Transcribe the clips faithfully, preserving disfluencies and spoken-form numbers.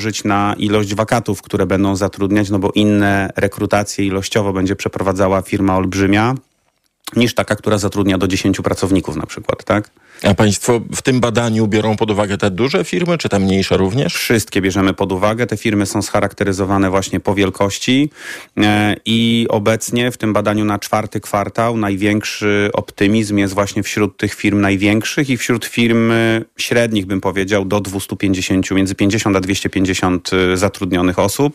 żyć na ilość wakatów, które będą zatrudniać, no bo inne rekrutacje ilościowo będzie przeprowadzała firma olbrzymia, niż taka, która zatrudnia do dziesięciu pracowników na przykład, tak? A państwo w tym badaniu biorą pod uwagę te duże firmy, czy te mniejsze również? Wszystkie bierzemy pod uwagę. Te firmy są scharakteryzowane właśnie po wielkości e, i obecnie w tym badaniu na czwarty kwartał największy optymizm jest właśnie wśród tych firm największych i wśród firm średnich, bym powiedział, do dwieście pięćdziesiąt, między pięćdziesiąt a dwieście pięćdziesiąt zatrudnionych osób.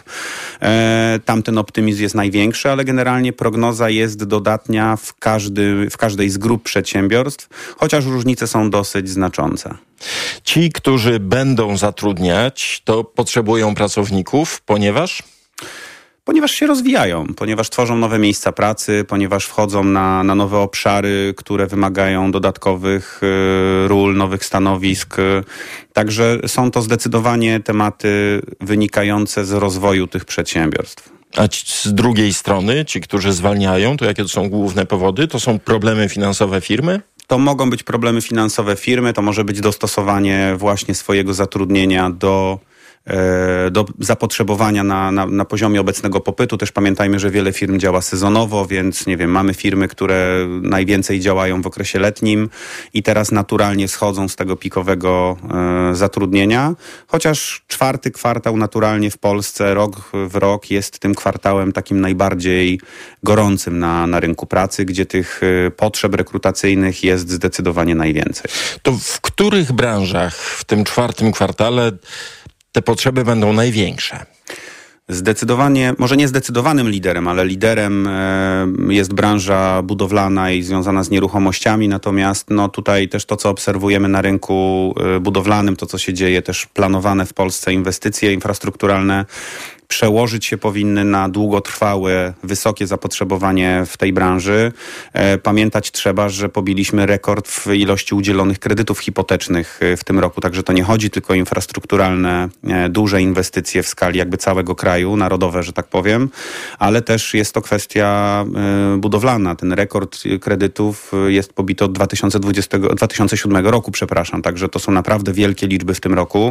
E, tam ten optymizm jest największy, ale generalnie prognoza jest dodatnia w, każdy, w każdej z grup przedsiębiorstw, chociaż różnice są dosyć znaczące. Ci, którzy będą zatrudniać, to potrzebują pracowników, ponieważ... Ponieważ się rozwijają, ponieważ tworzą nowe miejsca pracy, ponieważ wchodzą na, na nowe obszary, które wymagają dodatkowych y, ról, nowych stanowisk. Także są to zdecydowanie tematy wynikające z rozwoju tych przedsiębiorstw. A ci, z drugiej strony, ci, którzy zwalniają, to jakie to są główne powody? To są problemy finansowe firmy? To mogą być problemy finansowe firmy, to może być dostosowanie właśnie swojego zatrudnienia do, e, do zapotrzebowania na, na, na poziomie obecnego popytu. Też pamiętajmy, że wiele firm działa sezonowo, więc nie wiem, mamy firmy, które najwięcej działają w okresie letnim i teraz naturalnie schodzą z tego pikowego e, zatrudnienia. Chociaż czwarty kwartał naturalnie w Polsce rok w rok jest tym kwartałem takim najbardziej gorącym na, na rynku pracy, gdzie tych y, potrzeb rekrutacyjnych jest zdecydowanie najwięcej. To w których branżach w tym czwartym kwartale te potrzeby będą największe? Zdecydowanie, może nie zdecydowanym liderem, ale liderem e, jest branża budowlana i związana z nieruchomościami, natomiast no tutaj też to, co obserwujemy na rynku e, budowlanym, to co się dzieje, też planowane w Polsce inwestycje infrastrukturalne, przełożyć się powinny na długotrwałe, wysokie zapotrzebowanie w tej branży. E, pamiętać trzeba, że pobiliśmy rekord w ilości udzielonych kredytów hipotecznych w tym roku, także to nie chodzi tylko o infrastrukturalne, e, duże inwestycje w skali jakby całego kraju, narodowe, że tak powiem, ale też jest to kwestia e, budowlana. Ten rekord kredytów jest pobity od dwa tysiące dwudziestego, dwa tysiące siódmego roku, przepraszam, także to są naprawdę wielkie liczby w tym roku.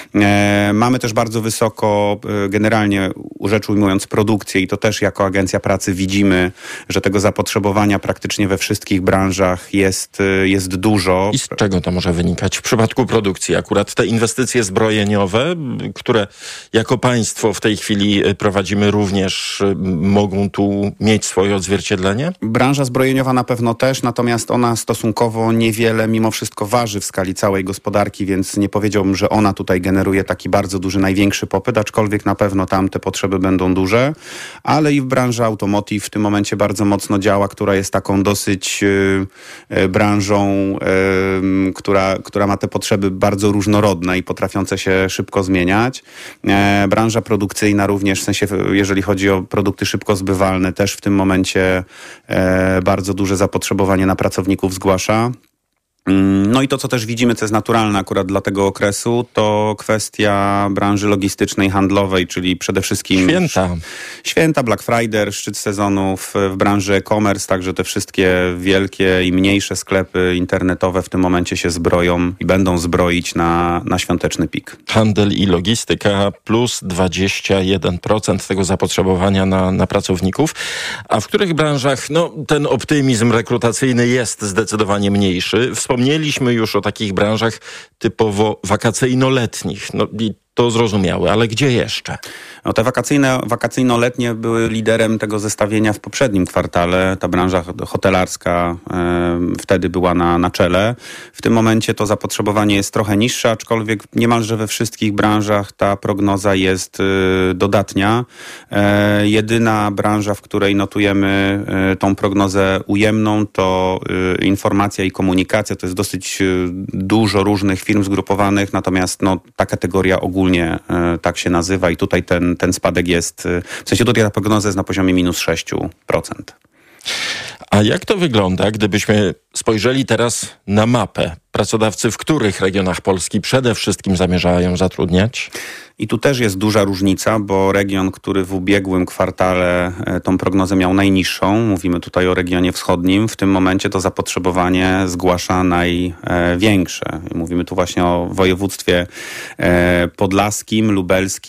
E, mamy też bardzo wysoko e, generalnie rzecz ujmując produkcję i to też jako agencja pracy widzimy, że tego zapotrzebowania praktycznie we wszystkich branżach jest, jest dużo. I z czego to może wynikać? W przypadku produkcji akurat te inwestycje zbrojeniowe, które jako państwo w tej chwili prowadzimy, również mogą tu mieć swoje odzwierciedlenie? Branża zbrojeniowa na pewno też, natomiast ona stosunkowo niewiele mimo wszystko waży w skali całej gospodarki, więc nie powiedziałbym, że ona tutaj generuje taki bardzo duży, największy popyt, aczkolwiek na pewno tam te potrzeby będą duże, ale i w branży automotive w tym momencie bardzo mocno działa, która jest taką dosyć y, y, branżą, y, która, która ma te potrzeby bardzo różnorodne i potrafiące się szybko zmieniać. E, branża produkcyjna również, w sensie jeżeli chodzi o produkty szybko zbywalne, też w tym momencie e, bardzo duże zapotrzebowanie na pracowników zgłasza. No i to, co też widzimy, co jest naturalne akurat dla tego okresu, to kwestia branży logistycznej, handlowej, czyli przede wszystkim Święta. Święta, Black Friday, szczyt sezonu w, w branży e-commerce, także te wszystkie wielkie i mniejsze sklepy internetowe w tym momencie się zbroją i będą zbroić na, na świąteczny pik. Handel i logistyka plus dwadzieścia jeden procent tego zapotrzebowania na, na pracowników. A w których branżach no, ten optymizm rekrutacyjny jest zdecydowanie mniejszy? Wspomnieliśmy już o takich branżach typowo wakacyjno-letnich. No i to zrozumiałe, ale gdzie jeszcze? No te wakacyjne, wakacyjno-letnie były liderem tego zestawienia w poprzednim kwartale. Ta branża hotelarska e, wtedy była na, na czele. W tym momencie to zapotrzebowanie jest trochę niższe, aczkolwiek niemalże we wszystkich branżach ta prognoza jest e, dodatnia. E, jedyna branża, w której notujemy e, tą prognozę ujemną, to e, informacja i komunikacja. To jest dosyć e, dużo różnych firm zgrupowanych, natomiast no, ta kategoria ogólnie e, tak się nazywa i tutaj ten ten spadek jest, w sensie tutaj ta prognoza jest na poziomie minus sześć procent. A jak to wygląda, gdybyśmy spojrzeli teraz na mapę? Pracodawcy w których regionach Polski przede wszystkim zamierzają zatrudniać? I tu też jest duża różnica, bo region, który w ubiegłym kwartale tą prognozę miał najniższą, mówimy tutaj o regionie wschodnim, w tym momencie to zapotrzebowanie zgłasza największe. Mówimy tu właśnie o województwie podlaskim, lubelskim,